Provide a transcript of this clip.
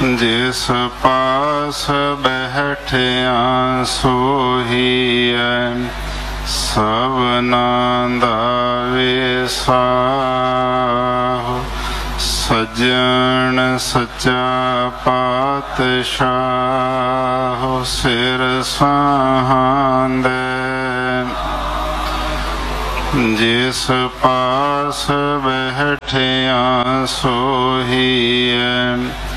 जिस पास बैठिया सोहिए सबना दा विसाहु। सज्जन सच्चा पातशाह सिर सहांदे। जिस पास बैठिया सोहिए